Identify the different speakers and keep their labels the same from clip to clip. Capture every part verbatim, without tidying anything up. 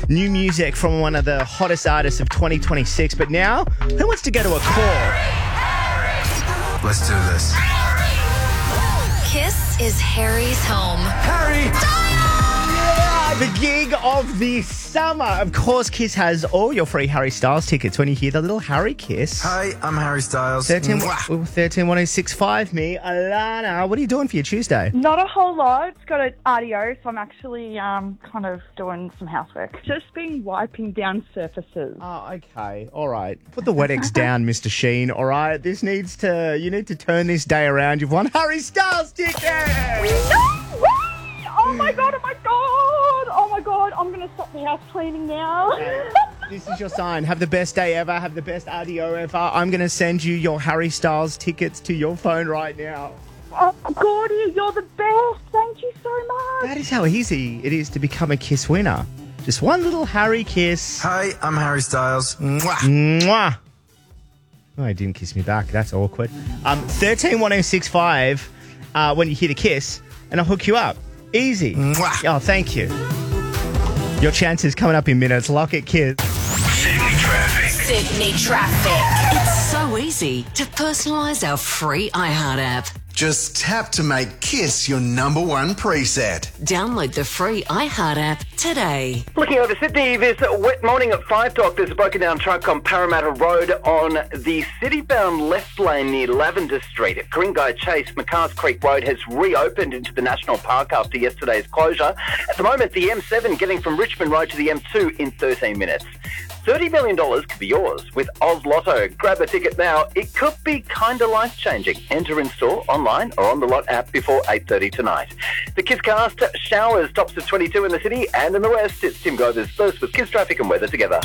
Speaker 1: new music from one of the hottest artists of twenty twenty-six. But now, who wants to go to a call?
Speaker 2: Let's do this.
Speaker 3: Kiss is Harry's home.
Speaker 2: Harry!
Speaker 1: Yeah, the gig of the summer. Of course, Kiss has all your free Harry Styles tickets when you hear the little Harry Kiss.
Speaker 2: Hi, I'm Harry Styles.
Speaker 1: thirteen
Speaker 2: Mwah.
Speaker 1: thirteen one oh six five, me, Alana. What are you doing for your Tuesday?
Speaker 4: Not a whole lot. It's got an R D O, so I'm actually um, kind of doing some housework. Just been wiping down surfaces.
Speaker 1: Oh, okay. All right. Put the WetEx down, Mister Sheen. All right. This needs to, you need to turn this day around. You've won Harry Styles tickets.
Speaker 4: No way! Oh my god, oh my god, oh my god, I'm going to stop the house cleaning now.
Speaker 1: Okay. This is your sign. Have the best day ever. Have the best R D O ever. I'm going to send you your Harry Styles tickets to your phone right now.
Speaker 4: Oh, Gordy, you're the best. Thank you so much.
Speaker 1: That is how easy it is to become a Kiss winner. Just one little Harry kiss.
Speaker 2: Hi, I'm Harry Styles. Mwah.
Speaker 1: Mwah. Oh, he didn't kiss me back. That's awkward. Um, thirteen one oh six five uh, when you hear the kiss, and I'll hook you up. Easy.
Speaker 2: Mwah.
Speaker 1: Oh, thank you. Your chances coming up in minutes. Lock it, kids.
Speaker 3: Sydney traffic. Sydney traffic.
Speaker 5: It's so easy to personalise our free iHeart app.
Speaker 6: Just tap to make Kiss your number one preset.
Speaker 5: Download the free iHeart app today.
Speaker 7: Looking over Sydney, this wet morning at five o'clock, there's a broken down truck on Parramatta Road on the city-bound left lane near Lavender Street. At Gringo Chase, McCarrs Creek Road has reopened into the National Park after yesterday's closure. At the moment, the M seven getting from Richmond Road to the M two in thirteen minutes. thirty million dollars could be yours with Oz Lotto. Grab a ticket now. It could be kind of life-changing. Enter in store, online or on the Lot app before eight thirty tonight. The Kisscast showers tops of twenty-two in the city and in the west. It's Tim Govers first with Kiss traffic and weather together.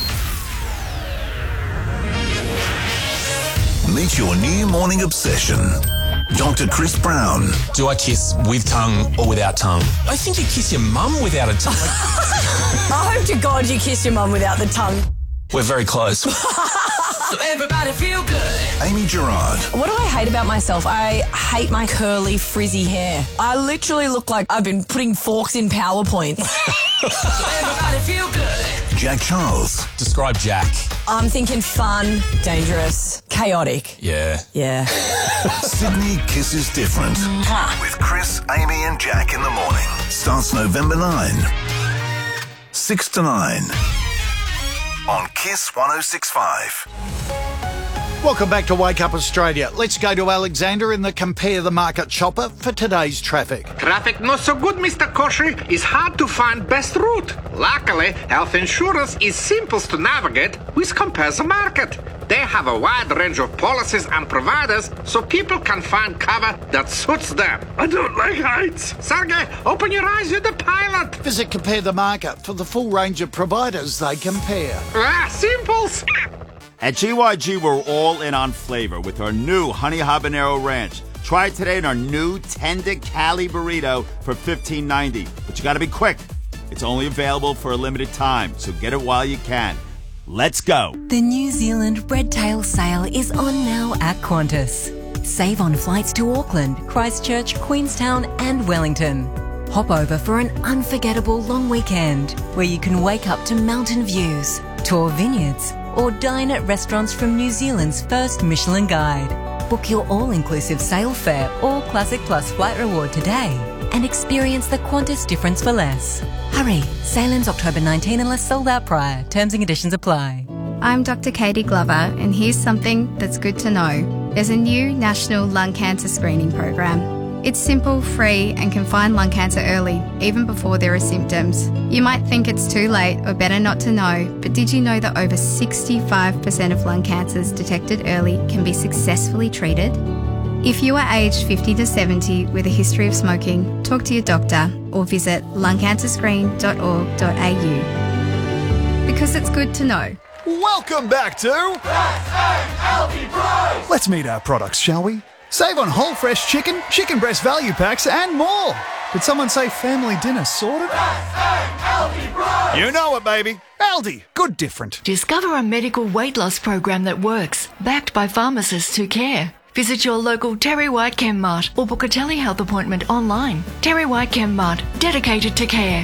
Speaker 6: Meet your new morning obsession. Doctor Chris Brown.
Speaker 8: Do I kiss with tongue or without tongue? I think you kiss your mum without a tongue.
Speaker 9: I hope to God you kiss your mum without the tongue.
Speaker 8: We're very close.
Speaker 5: So everybody feel good.
Speaker 6: Amy Gerard.
Speaker 9: What do I hate about myself? I hate my curly, frizzy hair. I literally look like I've been putting forks in PowerPoint.
Speaker 5: So everybody feel good.
Speaker 6: Jack Charles.
Speaker 8: Describe Jack.
Speaker 9: I'm thinking fun, dangerous, chaotic.
Speaker 8: Yeah.
Speaker 9: Yeah.
Speaker 6: Sydney Kisses Different. With Chris, Amy and Jack in the morning. Starts November ninth. six to nine. On Kiss one oh six five.
Speaker 10: Welcome back to Wake Up Australia. Let's go to Alexander in the Compare the Market Chopper for today's traffic.
Speaker 11: Traffic not so good, Mister Kosher. It's hard to find best route. Luckily, health insurance is simple to navigate with Compare the Market. They have a wide range of policies and providers so people can find cover that suits them. I don't like heights. Sergey, open your eyes, you're the pilot.
Speaker 10: Visit Compare the Market for the full range of providers they compare.
Speaker 11: Ah, simples.
Speaker 12: At G Y G, we're all in on flavor with our new Honey Habanero Ranch. Try it today in our new Tender Cali Burrito for fifteen ninety. But you gotta be quick. It's only available for a limited time, so get it while you can. Let's go.
Speaker 13: The New Zealand Red Tail Sale is on now at Qantas. Save on flights to Auckland, Christchurch, Queenstown and Wellington. Hop over for an unforgettable long weekend where you can wake up to mountain views, tour vineyards, or dine at restaurants from New Zealand's first Michelin Guide. Book your all-inclusive sail fare or Classic Plus flight reward today and experience the Qantas difference for less. Hurry, sailings October nineteenth unless sold out prior. Terms and conditions apply.
Speaker 14: I'm Doctor Katie Glover, and here's something that's good to know. There's a new national lung cancer screening program. It's simple, free, and can find lung cancer early, even before there are symptoms. You might think it's too late or better not to know, but did you know that over sixty-five percent of lung cancers detected early can be successfully treated? If you are aged fifty to seventy with a history of smoking, talk to your doctor or visit lung cancer screen dot org dot a u. Because it's good to know.
Speaker 10: Welcome back to Let's meet our products, shall we? Save on whole fresh chicken, chicken breast value packs and more. Did someone say family dinner sorted? You know it, baby. Aldi, good different.
Speaker 15: Discover a medical weight loss program that works, backed by pharmacists who care. Visit your local Terry White Chem Mart or book a telehealth appointment online. Terry White Chem Mart, dedicated to care.